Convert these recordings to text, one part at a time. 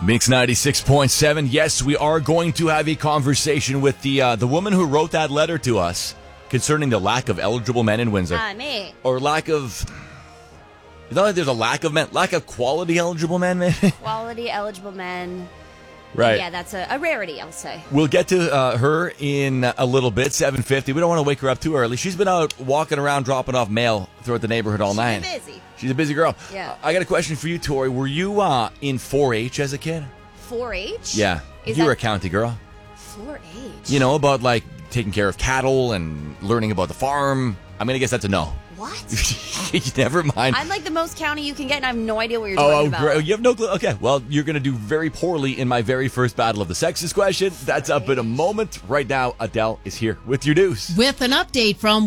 Mix 96.7. Yes, we are going to have a conversation with the woman who wrote that letter to us concerning the lack of eligible men in Windsor. Me. Or lack of... It's not like there's a lack of men. Lack of quality eligible men, maybe? Quality eligible men. Right. Yeah, that's a rarity, I'll say. We'll get to her in a little bit, 7:50. We don't want to wake her up too early. She's been out walking around dropping off mail throughout the neighborhood all night. She's busy. She's a busy girl. Yeah. I got a question for you, Tori. Were you in 4-H as a kid? 4-H? Yeah. You were a county girl. 4-H? You know, about like taking care of cattle and learning about the farm. I'm going to guess that's a no. What? Never mind. I'm like the most county you can get, and I have no idea what you're talking about. Great. You have no clue? Okay, well, you're going to do very poorly in my very first battle of the sexes question. That's up in a moment. Right now, Adele is here with your news. With an update from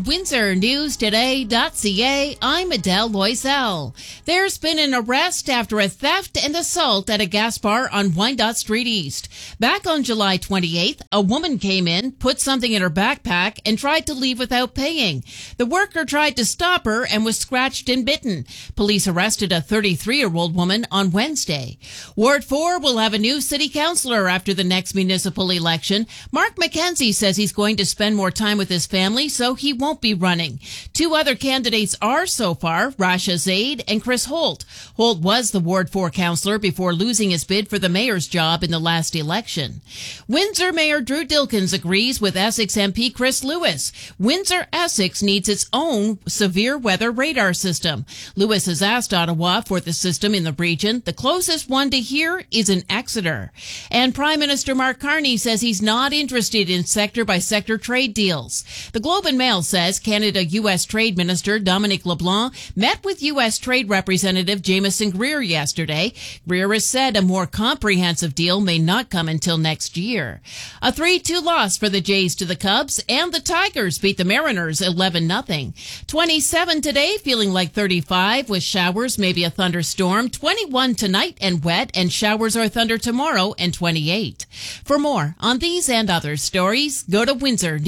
WindsorNewsToday.ca, I'm Adele Loisel. There's been an arrest after a theft and assault at a gas bar on Wyandotte Street East. Back on July 28th, a woman came in, put something in her backpack, and tried to leave without paying. The worker tried to stop her and was scratched and bitten. Police arrested a 33-year-old woman on Wednesday. Ward 4 will have a new city councillor after the next municipal election. Mark McKenzie says he's going to spend more time with his family, so he won't be running. Two other candidates are so far, Rasha Zaid and Chris Holt. Holt was the Ward 4 councillor before losing his bid for the mayor's job in the last election. Windsor Mayor Drew Dilkins agrees with Essex MP Chris Lewis. Windsor, Essex needs its own severe weather radar system. Lewis has asked Ottawa for the system in the region. The closest one to here is in Exeter. And Prime Minister Mark Carney says he's not interested in sector-by-sector trade deals. The Globe and Mail says Canada-U.S. Trade Minister Dominic LeBlanc met with U.S. Trade Representative Jameson Greer yesterday. Greer has said a more comprehensive deal may not come until next year. A 3-2 loss for the Jays to the Cubs, and the Tigers beat the Mariners 11-0. 27 today, feeling like 35 with showers, maybe a thunderstorm. 21 tonight and wet, and showers or thunder tomorrow, and 28. For more on these and other stories, go to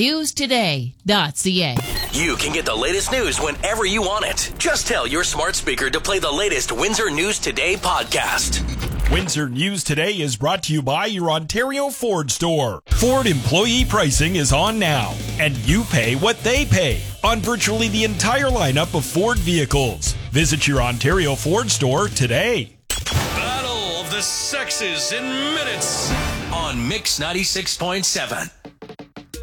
WindsorNewsToday.ca. You can get the latest news whenever you want it. Just tell your smart speaker to play the latest Windsor News Today podcast. Windsor News Today is brought to you by your Ontario Ford store. Ford employee pricing is on now, and you pay what they pay on virtually the entire lineup of Ford vehicles. Visit your Ontario Ford store today. Battle of the Sexes in minutes on Mix 96.7.